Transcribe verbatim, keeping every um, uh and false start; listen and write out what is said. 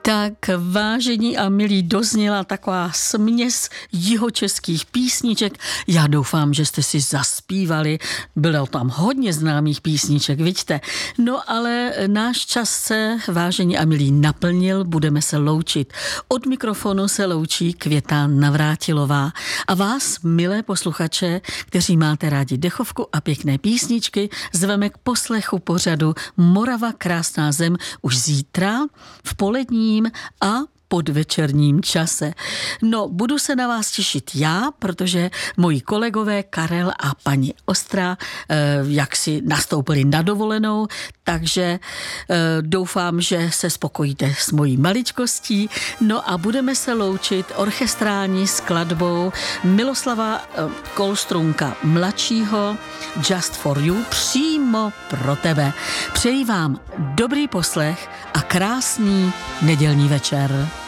Tak vážení a milí, dozněla taková směs jihočeských písniček. Já doufám, že jste si zaspívali. Bylo tam hodně známých písniček, vidíte. No ale náš čas se, vážení a milí, naplnil. Budeme se loučit. Od mikrofonu se loučí Květa Navrátilová. A vás, milé posluchače, kteří máte rádi dechovku a pěkné písničky, zveme k poslechu pořadu Morava krásná zem už zítra v poledním a podvečerním čase. No, budu se na vás těšit já, protože moji kolegové Karel a paní Ostrá eh, jak si nastoupili na dovolenou, takže eh, doufám, že se spokojíte s mojí maličkostí. No a budeme se loučit orchestrální skladbou Miloslava eh, Kolstrunka mladšího Just for You, přímo pro tebe. Přeji vám dobrý poslech a krásný nedělní večer.